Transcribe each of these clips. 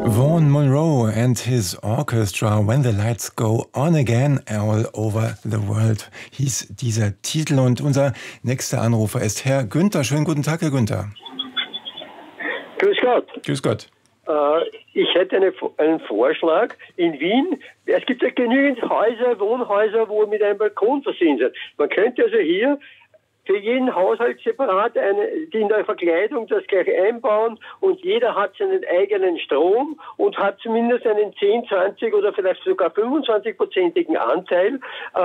Vaughn Monroe and his orchestra, When the Lights Go On Again, All Over the World, hieß dieser Titel. Und unser nächster Anrufer ist Herr Günther. Schönen guten Tag, Herr Günther. Grüß Gott. Grüß Gott. Ich hätte einen Vorschlag. In Wien, es gibt ja genügend Wohnhäuser, wo mit einem Balkon versehen sind. Man könnte also hier für jeden Haushalt separat die in der Verkleidung das gleich einbauen und jeder hat seinen eigenen Strom und hat zumindest einen 10, 20 oder vielleicht sogar 25-prozentigen Anteil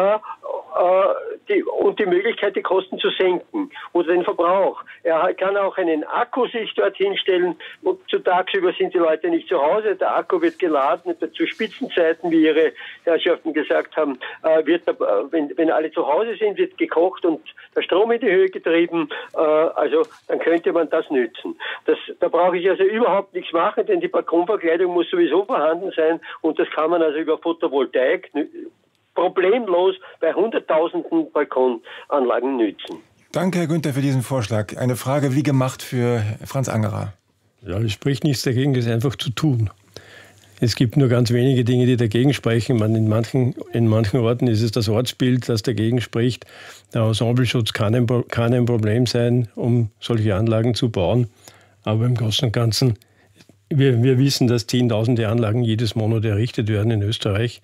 und die Möglichkeit, die Kosten zu senken oder den Verbrauch. Er kann auch einen Akku sich dort hinstellen und tagsüber sind die Leute nicht zu Hause. Der Akku wird geladen zu Spitzenzeiten, wie Ihre Herrschaften gesagt haben, wenn alle zu Hause sind, wird gekocht und der Strom in die Höhe getrieben, also dann könnte man das nützen. Da brauche ich also überhaupt nichts machen, denn die Balkonverkleidung muss sowieso vorhanden sein und das kann man also über Photovoltaik problemlos bei hunderttausenden Balkonanlagen nützen. Danke, Herr Günther, für diesen Vorschlag. Eine Frage wie gemacht für Franz Angerer. Ja, es spricht nichts dagegen, das einfach zu tun. Es gibt nur ganz wenige Dinge, die dagegen sprechen. In manchen Orten ist es das Ortsbild, das dagegen spricht. Der Ensembleschutz kann ein Problem sein, um solche Anlagen zu bauen. Aber im Großen und Ganzen, wir wissen, dass Zehntausende Anlagen jedes Monat errichtet werden in Österreich.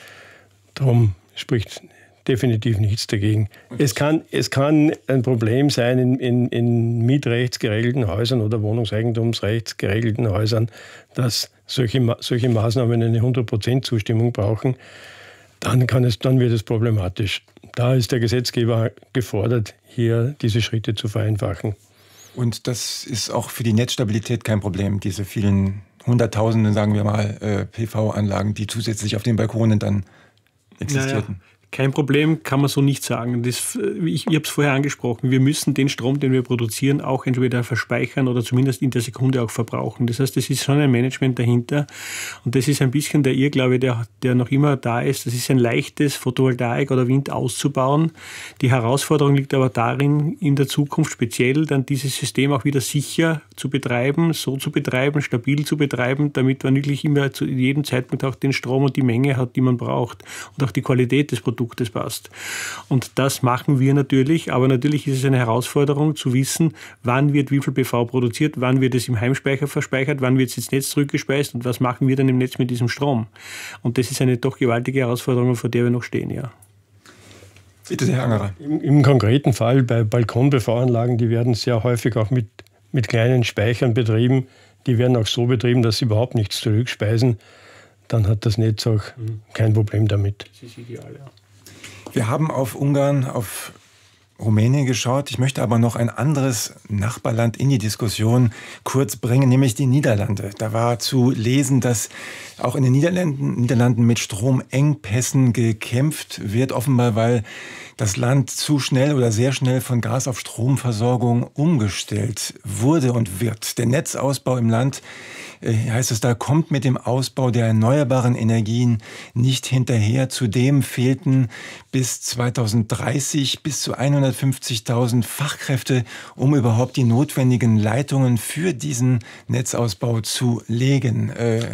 Darum spricht definitiv nichts dagegen. Es kann ein Problem sein in mietrechts geregelten Häusern oder wohnungseigentumsrechts geregelten Häusern, dass solche Maßnahmen eine 100% Zustimmung brauchen. Dann wird es problematisch. Da ist der Gesetzgeber gefordert, hier diese Schritte zu vereinfachen. Und das ist auch für die Netzstabilität kein Problem, diese vielen Hunderttausenden, sagen wir mal, PV-Anlagen, die zusätzlich auf den Balkonen dann existierten. Naja. Kein Problem, kann man so nicht sagen. Ich habe es vorher angesprochen, wir müssen den Strom, den wir produzieren, auch entweder verspeichern oder zumindest in der Sekunde auch verbrauchen. Das heißt, es ist schon ein Management dahinter und das ist ein bisschen der Irrglaube, der noch immer da ist. Das ist ein leichtes, Photovoltaik oder Wind auszubauen. Die Herausforderung liegt aber darin, in der Zukunft speziell dann dieses System auch wieder sicher zu betreiben, so zu betreiben, stabil zu betreiben, damit man wirklich immer zu jedem Zeitpunkt auch den Strom und die Menge hat, die man braucht und auch die Qualität des Produktes passt. Und das machen wir natürlich, aber natürlich ist es eine Herausforderung zu wissen, wann wird wie viel PV produziert, wann wird es im Heimspeicher verspeichert, wann wird es ins Netz zurückgespeist und was machen wir dann im Netz mit diesem Strom. Und das ist eine doch gewaltige Herausforderung, vor der wir noch stehen, ja. Bitte, Herr Angerer. Im konkreten Fall bei Balkon-PV-Anlagen, die werden sehr häufig auch mit kleinen Speichern betrieben. Die werden auch so betrieben, dass sie überhaupt nichts zurückspeisen. Dann hat das Netz auch kein Problem damit. Das ist ideal, ja. Wir haben auf Ungarn, auf Rumänien geschaut. Ich möchte aber noch ein anderes Nachbarland in die Diskussion kurz bringen, nämlich die Niederlande. Da war zu lesen, dass auch in den Niederlanden mit Stromengpässen gekämpft wird, offenbar weil das Land zu schnell oder sehr schnell von Gas auf Stromversorgung umgestellt wurde und wird. Der Netzausbau im Land, heißt es da, kommt mit dem Ausbau der erneuerbaren Energien nicht hinterher. Zudem fehlten bis 2030 bis zu 150.000 Fachkräfte, um überhaupt die notwendigen Leitungen für diesen Netzausbau zu legen.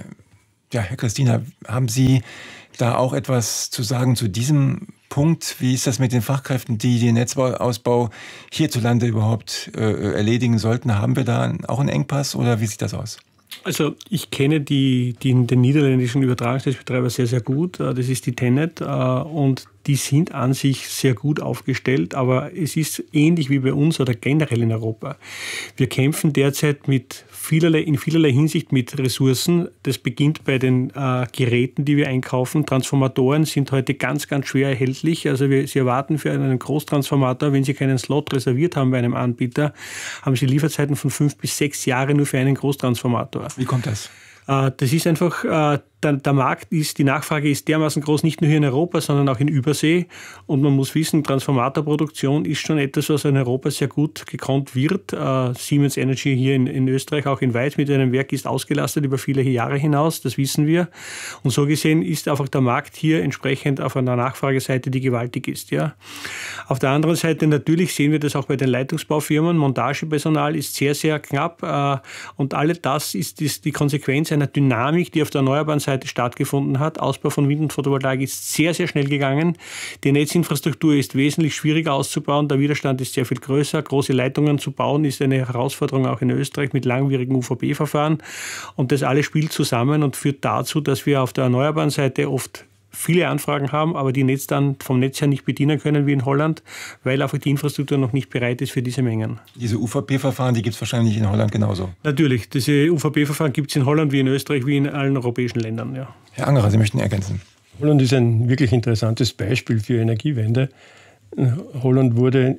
Ja, Herr Christina, haben Sie da auch etwas zu sagen zu diesem Punkt? Wie ist das mit den Fachkräften, die den Netzausbau hierzulande überhaupt erledigen sollten? Haben wir da auch einen Engpass oder wie sieht das aus? Also ich kenne den niederländischen Übertragungsnetzbetreiber sehr, sehr gut. Das ist die TenneT und die sind an sich sehr gut aufgestellt, aber es ist ähnlich wie bei uns oder generell in Europa. Wir kämpfen derzeit in vielerlei Hinsicht mit Ressourcen. Das beginnt bei den Geräten, die wir einkaufen. Transformatoren sind heute ganz, ganz schwer erhältlich. Also Sie erwarten für einen Großtransformator, wenn Sie keinen Slot reserviert haben bei einem Anbieter, haben Sie Lieferzeiten von 5 bis 6 Jahre nur für einen Großtransformator. Wie kommt das? Das ist einfach, der Markt die Nachfrage ist dermaßen groß, nicht nur hier in Europa, sondern auch in Übersee. Und man muss wissen, Transformatorproduktion ist schon etwas, was in Europa sehr gut gekonnt wird. Siemens Energy hier in Österreich, auch in Weiz mit einem Werk, ist ausgelastet über viele Jahre hinaus, das wissen wir. Und so gesehen ist einfach der Markt hier entsprechend auf einer Nachfrageseite, die gewaltig ist. Ja. Auf der anderen Seite natürlich sehen wir das auch bei den Leitungsbaufirmen. Montagepersonal ist sehr, sehr knapp. Und alles das ist die Konsequenz einer Dynamik, die auf der erneuerbaren Seite stattgefunden hat. Ausbau von Wind und Photovoltaik ist sehr, sehr schnell gegangen. Die Netzinfrastruktur ist wesentlich schwieriger auszubauen. Der Widerstand ist sehr viel größer. Große Leitungen zu bauen ist eine Herausforderung auch in Österreich mit langwierigen UVP-Verfahren. Und das alles spielt zusammen und führt dazu, dass wir auf der erneuerbaren Seite oft viele Anfragen haben, aber die dann vom Netz her nicht bedienen können wie in Holland, weil einfach die Infrastruktur noch nicht bereit ist für diese Mengen. Diese UVP-Verfahren, die gibt es wahrscheinlich in Holland genauso? Natürlich, diese UVP-Verfahren gibt es in Holland wie in Österreich, wie in allen europäischen Ländern. Ja. Herr Angerer, Sie möchten ergänzen. Holland ist ein wirklich interessantes Beispiel für Energiewende. Holland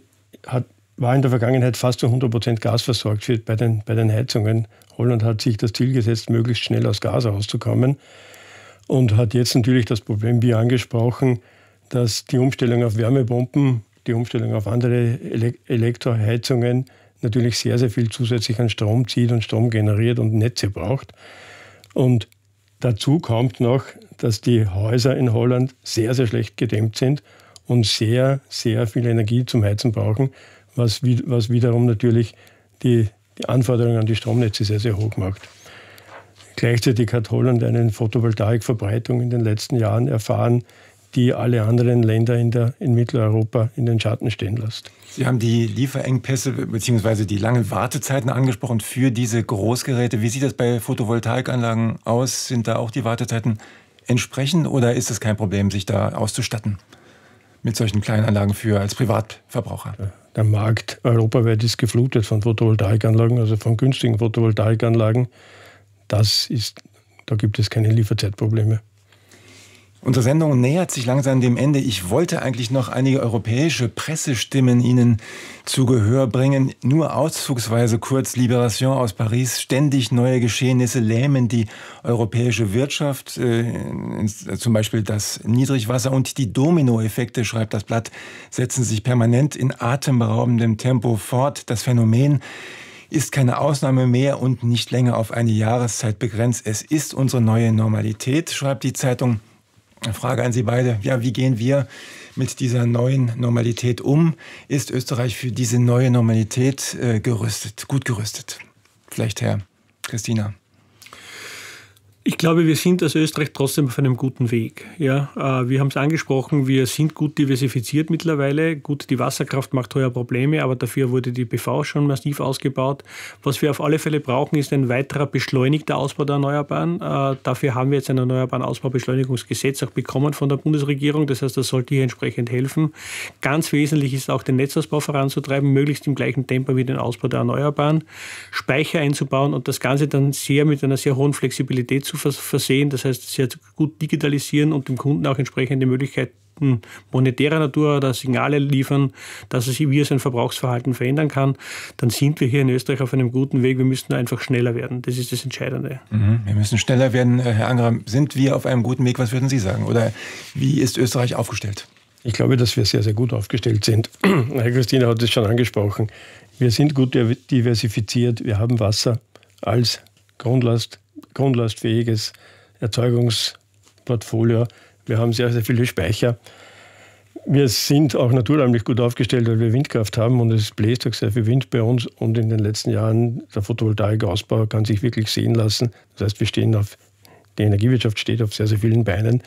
war in der Vergangenheit fast zu 100% Gas versorgt bei den Heizungen. Holland hat sich das Ziel gesetzt, möglichst schnell aus Gas rauszukommen. Und hat jetzt natürlich das Problem, wie angesprochen, dass die Umstellung auf Wärmepumpen, die Umstellung auf andere Elektroheizungen natürlich sehr, sehr viel zusätzlich an Strom zieht und Strom generiert und Netze braucht. Und dazu kommt noch, dass die Häuser in Holland sehr, sehr schlecht gedämmt sind und sehr, sehr viel Energie zum Heizen brauchen, was wiederum natürlich die Anforderungen an die Stromnetze sehr, sehr hoch macht. Gleichzeitig hat Holland eine Photovoltaikverbreitung in den letzten Jahren erfahren, die alle anderen Länder in Mitteleuropa in den Schatten stehen lässt. Sie haben die Lieferengpässe bzw. die langen Wartezeiten angesprochen für diese Großgeräte. Wie sieht das bei Photovoltaikanlagen aus? Sind da auch die Wartezeiten entsprechend oder ist es kein Problem, sich da auszustatten mit solchen kleinen Anlagen als Privatverbraucher? Der Markt europaweit ist geflutet von Photovoltaikanlagen, also von günstigen Photovoltaikanlagen. Da gibt es keine Lieferzeitprobleme. Unsere Sendung nähert sich langsam dem Ende. Ich wollte eigentlich noch einige europäische Pressestimmen Ihnen zu Gehör bringen. Nur auszugsweise kurz: Libération aus Paris. Ständig neue Geschehnisse lähmen die europäische Wirtschaft. Zum Beispiel das Niedrigwasser und die Dominoeffekte, schreibt das Blatt, setzen sich permanent in atemberaubendem Tempo fort. Das Phänomen ist keine Ausnahme mehr und nicht länger auf eine Jahreszeit begrenzt. Es ist unsere neue Normalität, schreibt die Zeitung. Eine Frage an Sie beide. Ja, wie gehen wir mit dieser neuen Normalität um? Ist Österreich für diese neue Normalität gut gerüstet? Vielleicht Herr Christina. Ich glaube, wir sind als Österreich trotzdem auf einem guten Weg. Ja, wir haben es angesprochen, wir sind gut diversifiziert mittlerweile. Gut, die Wasserkraft macht heuer Probleme, aber dafür wurde die PV schon massiv ausgebaut. Was wir auf alle Fälle brauchen, ist ein weiterer beschleunigter Ausbau der Erneuerbaren. Dafür haben wir jetzt ein Erneuerbaren Ausbaubeschleunigungsgesetz auch bekommen von der Bundesregierung. Das heißt, das sollte hier entsprechend helfen. Ganz wesentlich ist auch den Netzausbau voranzutreiben, möglichst im gleichen Tempo wie den Ausbau der Erneuerbaren, Speicher einzubauen und das Ganze dann mit einer sehr hohen Flexibilität zu versehen, das heißt sehr gut digitalisieren und dem Kunden auch entsprechende Möglichkeiten monetärer Natur oder Signale liefern, dass er sich wie sein Verbrauchsverhalten verändern kann, dann sind wir hier in Österreich auf einem guten Weg. Wir müssen nur einfach schneller werden. Das ist das Entscheidende. Wir müssen schneller werden. Herr Angerer, sind wir auf einem guten Weg? Was würden Sie sagen? Oder wie ist Österreich aufgestellt? Ich glaube, dass wir sehr, sehr gut aufgestellt sind. Herr Christina hat es schon angesprochen. Wir sind gut diversifiziert. Wir haben Wasser als grundlastfähiges Erzeugungsportfolio. Wir haben sehr, sehr viele Speicher. Wir sind auch naturräumlich gut aufgestellt, weil wir Windkraft haben und es bläst auch sehr viel Wind bei uns. Und in den letzten Jahren der Photovoltaikausbau kann sich wirklich sehen lassen. Das heißt, die Energiewirtschaft steht auf sehr, sehr vielen Beinen.